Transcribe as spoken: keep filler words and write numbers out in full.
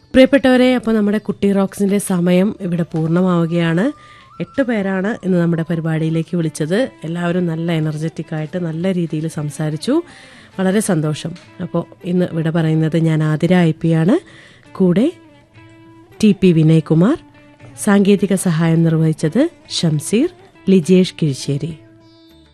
പ്രിയപ്പെട്ടവരെ, അപ്പോൾ നമ്മുടെ കുട്ടി റോക്സിൻ്റെ സമയം ഇവിടെ പൂർണ്ണമാവുകയാണ്. എട്ട് പേരാണ് ഇന്ന് നമ്മുടെ പരിപാടിയിലേക്ക് വിളിച്ചത്. എല്ലാവരും നല്ല എനർജറ്റിക് ആയിട്ട് നല്ല രീതിയിൽ സംസാരിച്ചു. വളരെ സന്തോഷം. അപ്പോൾ ഇന്ന് ഇവിടെ പറയുന്നത് ഞാൻ ആതിര ഐ പി ആണ്. കൂടെ ടി പി വിനയകുമാർ, സാങ്കേതിക സഹായം നിർവഹിച്ചത് ഷംസീർ, ലിജേഷ് കിഴിശ്ശേരി.